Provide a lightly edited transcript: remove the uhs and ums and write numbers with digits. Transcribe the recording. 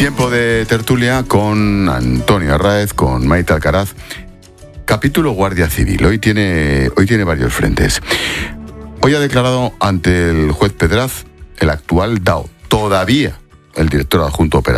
Tiempo de tertulia con Antonio Arráez, con Maite Alcaraz. Capítulo Guardia Civil. Hoy tiene varios frentes. Hoy ha declarado ante el juez Pedraz el actual DAO, todavía el director adjunto operativo